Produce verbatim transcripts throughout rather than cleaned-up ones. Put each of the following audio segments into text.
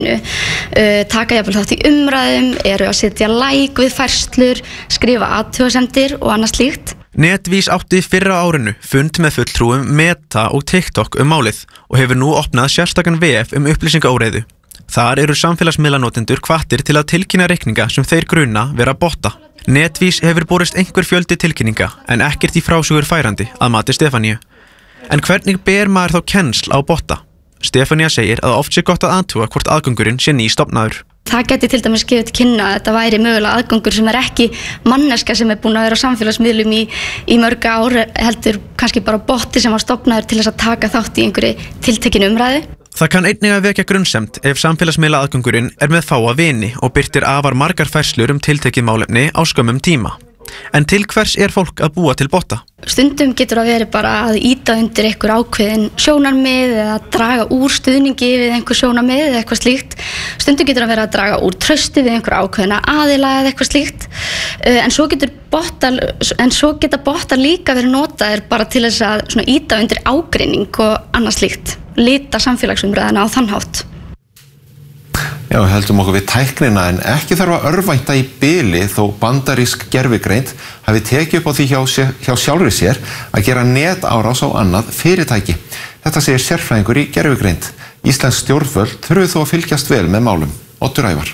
Uh, taka jafnvel þátt í umræðum, eru að setja like við færslur, skrifa athugasemdir og annað slíkt. Netvís átti fyrra árinu fund með fulltrúum Meta og TikTok um málið og hefur nú opnað sérstakan vef um upplýsingaóreiðu. Þar eru samfélagsmiðlanotendur hvattir til að tilkynna reikninga sem þeir gruna vera botta. Netvís hefur borist einhver fjöldi tilkynninga en ekkert í frásögur færandi að mati Stefaníu. En hvernig ber maður þá kennsl á botta? Stefanía segir að oft sé gott að athuga hvort aðgangurinn sé nýstofnaður. Það geti til dæmis gefið til kynna að þetta væri mögulega aðgangur sem er ekki manneska sem er búin að vera á samfélagsmiðlum í, í mörg ár, heldur kannski bara botti sem var stofnaður til þess að taka þátt í einhverju tiltekinu umræðu. Það kann einnig að vekja grunnsemd ef samfélagsmiðla aðgangurinn er með fáa vini og birtir afar margar færslur um tiltekið málefni á skömmum tíma. En til hvers er fólk að búa til botta? Stundum getur það verið bara að ýta undir einhver ákveðin sjónarmið eða draga úr stuðningi við einhver sjónarmið eða eitthvað slíkt. Stundum getur það verið að draga úr trausti við einhver ákveðina aðila eða eitthvað slíkt. En svo getur bottar, en svo geta bottar líka verið notaðir bara til þess að svona ýta undir ágreining og annað slíkt. Lita samfélagsumræðina á þann hátt. Já, heldum okkur við tæknina en ekki þarf að örvænta í bili þó bandarísk gervigreind hafi tekið upp á því hjá, hjá sjálfri sér að gera netárás á annað fyrirtæki. Þetta segir sérfræðingur í gervigreind. Íslensk stjórnvöld þurfi þó að fylgjast vel með málum. Oddur Ævar.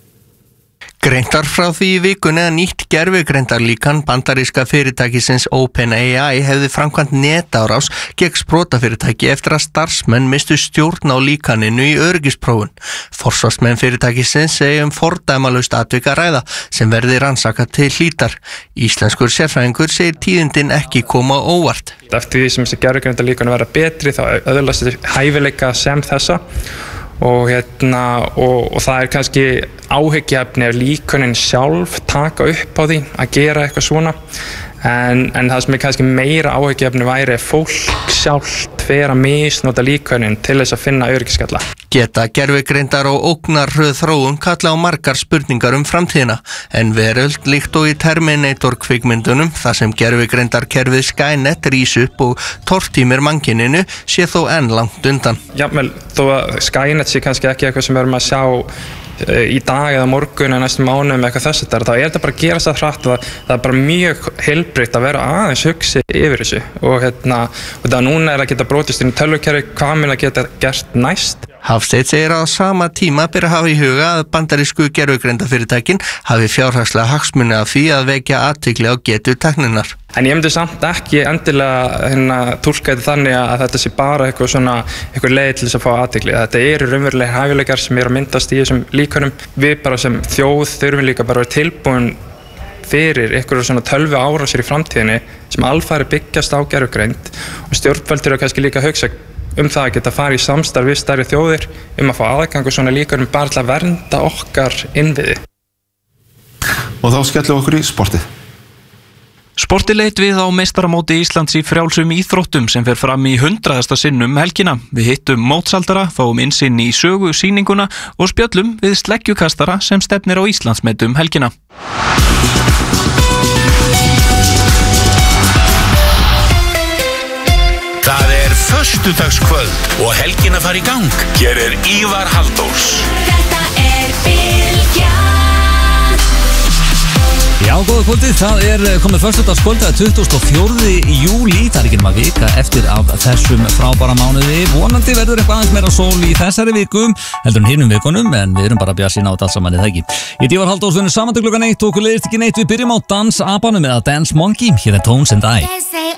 Greindar frá því í vikunni að nýtt gervigreindarlíkan bandaríska fyrirtækisins OpenAI hefði framkvæmt netárás gegn sprotafyrirtæki eftir að starfsmenn mistu stjórn á líkaninu í öryggisprófun. Forsvarsmenn fyrirtækisins segja um fordæmalaust atvik að ræða sem verði rannsakað til hlítar. Íslenskur sérfræðingur segir tíðindin ekki koma óvart. Eftir því sem þessi gervigreindarlíkan verða betri þá öðlast þessi hæfileika sem þessa. Og, hérna, og, og það er kannski áhyggjuefni ef líkönin sjálf taka upp á því að gera eitthvað svona en, en það sem er kannski meira áhyggjuefni væri ef fólk sjálft fer að misnota líkönin til þess að finna öryggisgalla. Geta gervigreindar og ógnarhröð þróun kalla á margar spurningar um framtíðina en veröld líkt og í Terminator kvikmyndunum þar sem gervigreindarkerfið Skynet rís upp og tortímir mannkininu sé þó enn langt undan. Jafnvel þó að Skynet sé kannski ekki eitthvað sem við erum að sjá í dag eða morgun eða næstum mánuðum eitthvað þess að þá er þetta bara að gera það hratt og það er bara mjög heilbrigt að vera aðeins hugsi yfir þessu og hérna og það núna er að geta brotist inn í tölvukerfi hvað mun að geta gert næst. Hafsteinn segir að á sama tíma ber að hafa í huga að bandarísku gervigreindafyrirtækin hafi fjárhagslega hagsmuni af því að vekja athygli á getu tækninnar. En ég myndi samt ekki endilega hérna túlka þetta þannig að þetta sé bara eitthvað svona eitthvað leið til þess að fá athygli. Þetta eru raunverulega hæfileikar sem eru að myndast í þessum líkönum. Við bara sem þjóð þurfum líka bara að vera tilbúin fyrir eitthvað svona tölvu árásir í framtíðinni sem alfari byggjast á gervigreind og stjórnvöld eru kannski líka að hugsa um það að geta farið í samstarf við stærri þjóðir um að fá aðgang og svona líka um bara til að vernda okkar innviði. Og þá skellum okkur í sportið. Sporti leit við á meistaramóti Íslands í frjálsum íþróttum sem fer fram í hundraðasta sinnum helgina. Við hittum mótshaldara, fáum innsinn í sögu sýninguna og spjöllum við sleggjukastara sem stefnir á Íslandsmet um helgina. Það er föstudagskvöld og helgin að fara í gang. Hér er Ívar Halldórs. Þetta er Bylgjan. Já, góða kvöldið, það er komið föstudagskvöld að tuttugasta og fjórða júlí, það er ekki nema vika eftir af þessum frábæra mánuði. Vonandi verður eitthvað aðeins meira sól í þessari viku, heldur en hinum vikunum, en við erum bara að bjassi ná þetta allt saman í það ekki. Ég Ívar Halldórs vinnur saman til klukkan eitt og okkur leiðist ekki neitt, við byrjum á Dans Abanum eða Dance Monkey, hér er Tones and I.